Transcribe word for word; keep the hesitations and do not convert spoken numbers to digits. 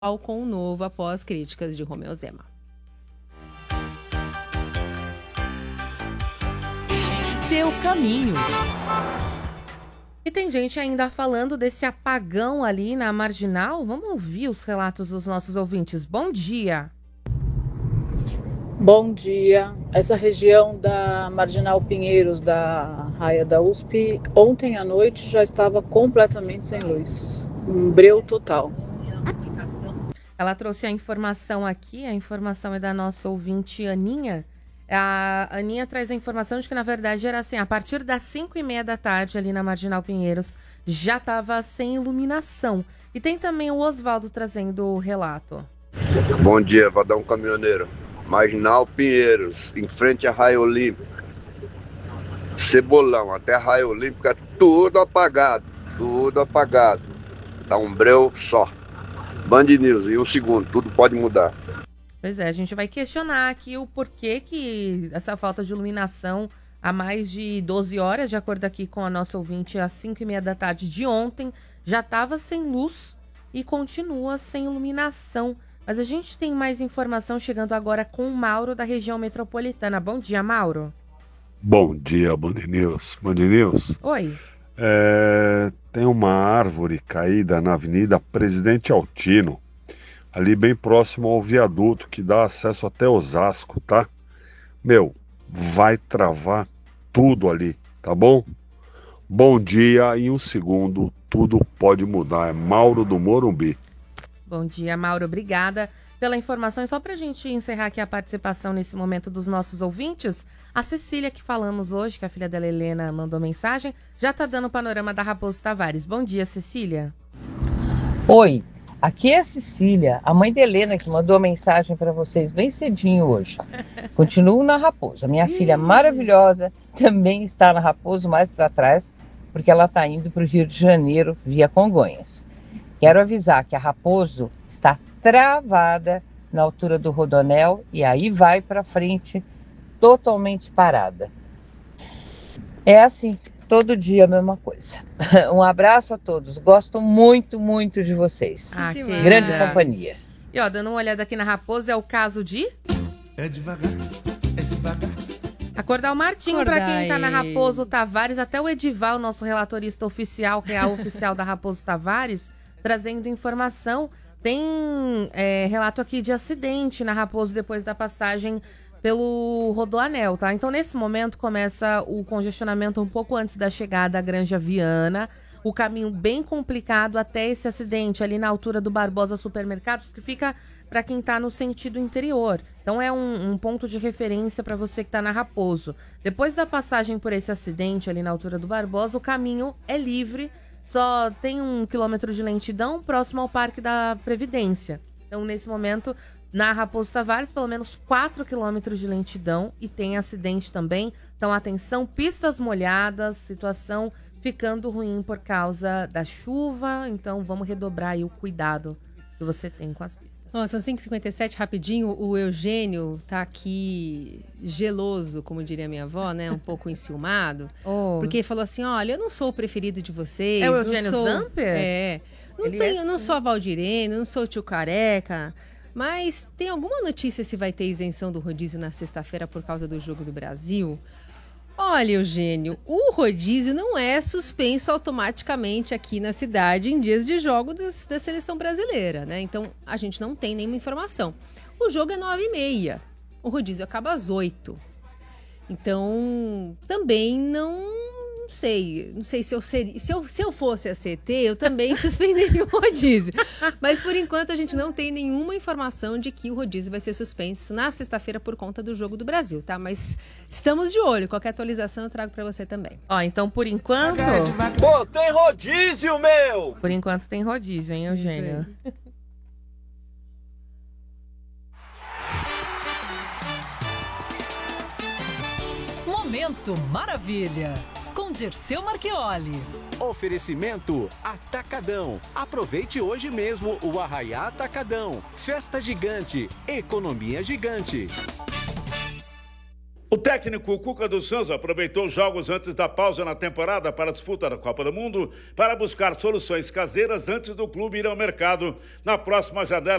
com o novo após críticas de Romeu Zema. Seu caminho. E tem gente ainda falando desse apagão ali na Marginal. Vamos ouvir os relatos dos nossos ouvintes. Bom dia. Bom dia. Essa região da Marginal Pinheiros, da raia da U S P, ontem à noite já estava completamente sem luz. Um breu total. Ela trouxe a informação aqui, a informação é da nossa ouvinte Aninha. A Aninha traz a informação de que, na verdade, era assim, a partir das cinco e meia da tarde, ali na Marginal Pinheiros, já estava sem iluminação. E tem também o Oswaldo trazendo o relato. Bom dia, Vadão Caminhoneiro. Marginal Pinheiros, em frente à Raia Olímpica. Cebolão, até a Raia Olímpica, tudo apagado, tudo apagado. Tá um breu só. Band News, em um segundo, tudo pode mudar. Pois é, a gente vai questionar aqui o porquê que essa falta de iluminação há mais de doze horas, de acordo aqui com a nossa ouvinte, às cinco e meia da tarde de ontem, já estava sem luz e continua sem iluminação. Mas a gente tem mais informação chegando agora com o Mauro, da região metropolitana. Bom dia, Mauro. Bom dia, Band News. Band News. Oi. É, tem uma árvore caída na Avenida Presidente Altino, ali bem próximo ao viaduto que dá acesso até Osasco, tá? Meu, vai travar tudo ali, tá bom? Bom dia, em um segundo tudo pode mudar. É Mauro do Morumbi. Bom dia, Mauro. Obrigada pela informação. E só para a gente encerrar aqui a participação nesse momento dos nossos ouvintes, a Cecília, que falamos hoje, que a filha dela, Helena, mandou mensagem, já está dando o panorama da Raposo Tavares. Bom dia, Cecília. Oi, aqui é a Cecília, a mãe de Helena, que mandou mensagem para vocês bem cedinho hoje. Continuo na Raposo. A minha filha maravilhosa também está na Raposo, mais para trás, porque ela está indo para o Rio de Janeiro via Congonhas. Quero avisar que a Raposo está travada na altura do Rodonel e aí vai para frente totalmente parada. É assim, todo dia a mesma coisa. Um abraço a todos. Gosto muito, muito de vocês. Ah, que grande companhia. E ó, dando uma olhada aqui na Raposo, é o caso de... É devagar, é devagar. Acordar o Martinho, Acordar para quem tá na ele. Raposo Tavares, até o Edival, nosso relatorista oficial, real oficial da Raposo Tavares, trazendo informação. Tem é, relato aqui de acidente na Raposo depois da passagem pelo Rodoanel, tá? Então, nesse momento, começa o congestionamento um pouco antes da chegada à Granja Viana. O caminho bem complicado até esse acidente, ali na altura do Barbosa Supermercados, que fica para quem tá no sentido interior. Então, é um, um ponto de referência para você que tá na Raposo. Depois da passagem por esse acidente, ali na altura do Barbosa, o caminho é livre. Só tem um quilômetro de lentidão próximo ao Parque da Previdência. Então, nesse momento, na Raposo Tavares, pelo menos quatro quilômetros de lentidão e tem acidente também. Então, atenção, pistas molhadas, situação ficando ruim por causa da chuva. Então, vamos redobrar aí o cuidado que você tem com as pistas. Ó, são cinco e cinquenta e sete, rapidinho. O Eugênio tá aqui geloso, como diria minha avó, né? Um pouco enciumado. Oh. Porque ele falou assim, olha, eu não sou o preferido de vocês. É o não Eugênio sou... Zamper? É. Não, Ele tenho, é não assim. sou a Valdirene, não sou o tio Careca. Mas tem alguma notícia se vai ter isenção do rodízio na sexta-feira por causa do Jogo do Brasil? Olha, Eugênio, o rodízio não é suspenso automaticamente aqui na cidade em dias de jogo das, da seleção brasileira, né? Então, a gente não tem nenhuma informação. O jogo é nove e meia, o rodízio acaba às oito. Então, também não sei. Não sei se eu seria... Se eu, se eu fosse a C T, eu também suspenderia o rodízio. Mas, por enquanto, a gente não tem nenhuma informação de que o rodízio vai ser suspenso na sexta-feira por conta do Jogo do Brasil, tá? Mas estamos de olho. Qualquer atualização eu trago pra você também. Ó, então, por enquanto... Pô, tem rodízio, meu! Por enquanto tem rodízio, hein, Eugênio? Momento Maravilha, com Dirceu Marchioli. Oferecimento Atacadão. Aproveite hoje mesmo o Arraiá Atacadão. Festa gigante, economia gigante. O técnico Cuca dos Santos aproveitou os jogos antes da pausa na temporada para a disputa da Copa do Mundo para buscar soluções caseiras antes do clube ir ao mercado. Na próxima janela